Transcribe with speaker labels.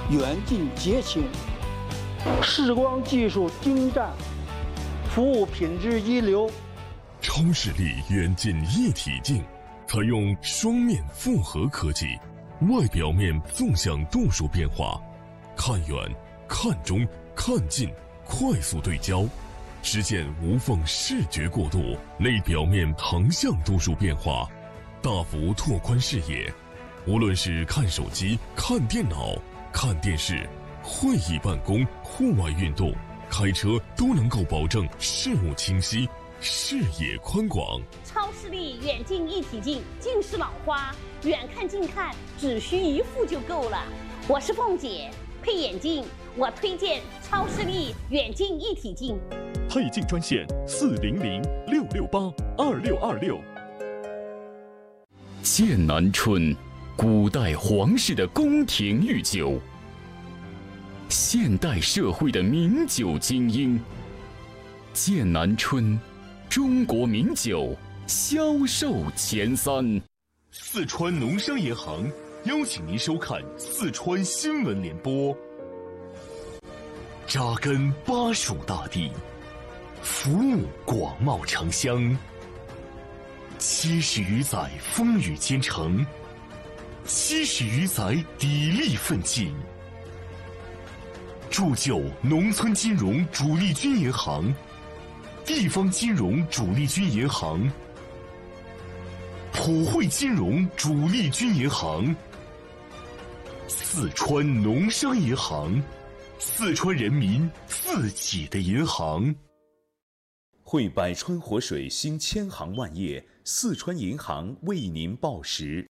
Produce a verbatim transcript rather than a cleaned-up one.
Speaker 1: 远近结亲，视光技术精湛，服务品质一流。
Speaker 2: 超视力远近一体镜，采用双面复合科技，外表面纵向度数变化，看远、看中、看近，快速对焦，实现无缝视觉过渡；内表面横向度数变化，大幅拓宽视野。无论是看手机、看电脑、看电视、会议办公、户外运动、开车，都能够保证视物清晰、视野宽广。
Speaker 3: 超视力远近一体镜，近视老花，远看近看只需一副就够了。我是凤姐，配眼镜我推荐超视力远近一体镜。
Speaker 4: 配镜专线四零零六六八二六二六。剑南春，古代皇室的宫廷御酒，现代社会的名酒精英。剑南春，中国名酒销售前三。
Speaker 2: 四川农商银行邀请您收看四川新闻联播。扎根巴蜀大地，服务广袤城乡，七十余载风雨兼程，七十余载砥砺奋进，铸就农村金融主力军银行、地方金融主力军银行、普惠金融主力军银行、四川农商银行，四川人民自己的银行。
Speaker 5: 汇百川活水兴千行万业，四川银行为您报时。